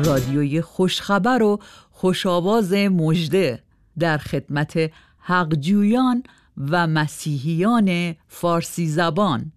رادیوی خوشخبر و خوشاواز مژده در خدمت حقجویان و مسیحیان فارسی زبان.